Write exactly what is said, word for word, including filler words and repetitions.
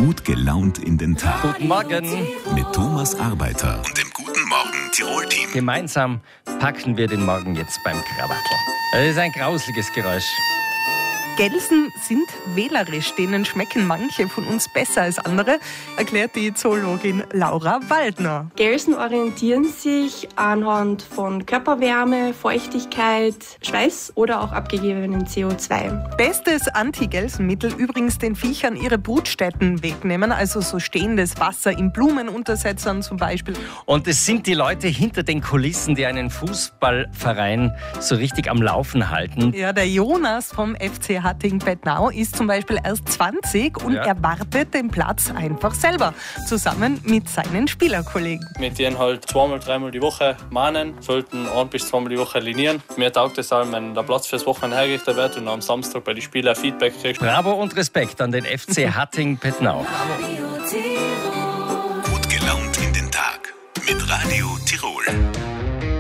Gut gelaunt in den Tag. Guten Morgen. Mit Thomas Arbeiter und dem Guten Morgen Tirol-Team. Gemeinsam packen wir den Morgen jetzt beim Krawattel. Das ist ein grausliches Geräusch. Gelsen sind wählerisch, denen schmecken manche von uns besser als andere, erklärt die Zoologin Laura Waldner. Gelsen orientieren sich anhand von Körperwärme, Feuchtigkeit, Schweiß oder auch abgegebenen C O zwei. Bestes Anti-Gelsenmittel übrigens den Viechern ihre Brutstätten wegnehmen, also so stehendes Wasser in Blumenuntersetzern zum Beispiel. Und es sind die Leute hinter den Kulissen, die einen Fußballverein so richtig am Laufen halten. Ja, der Jonas vom F C Hatting-Bettnau ist zum Beispiel erst zwanzig und ja. erwartet den Platz einfach selber, zusammen mit seinen Spielerkollegen. Mit denen halt zweimal, dreimal die Woche mahnen, sollten ein bis zweimal die Woche linieren. Mir taugt es auch, wenn der Platz fürs Wochenende hergerichtet wird und am Samstag bei den Spielern Feedback kriegst. Bravo und Respekt an den F C Hatting-Bettnau. Gut gelaunt in den Tag mit Radio Tirol.